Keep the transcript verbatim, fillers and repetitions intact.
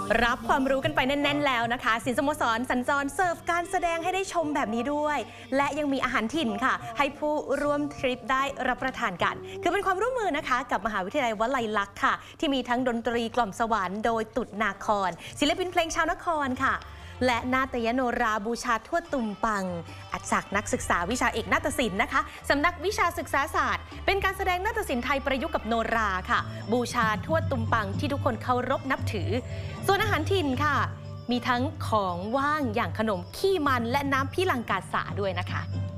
รับความรู้กันไปแน่นๆแล้วนะคะสินสโมสรสัญจรเสิร์ฟการแสดงให้ได้ชมแบบนี้ด้วย และยังมีอาหารถิ่นค่ะให้ผู้ร่วมทริปได้รับประทานกันคือเป็นความร่วมมือนะคะกับมหาวิทยาลัยวลัยลักษณ์ค่ะที่มีทั้งดนตรีกล่อมสวรรค์โดยตุดนาครศิลปินเพลงชาวนครค่ะและนาฏยโนราบูชาทวดตุมปังอัดจากนักศึกษาวิชาเอกนาฏศิลป์นะคะสำนักวิชาศึกษาศาสตร์เป็นการแสดงนาฏศิลป์ไทยประยุกต์กับโนราค่ะบูชาทวดตุมปังที่ทุกคนเคารพนับถือส่วนอาหารถิ่นค่ะมีทั้งของว่างอย่างขนมขี้มันและน้ำพี่ลังกาสาด้วยนะคะ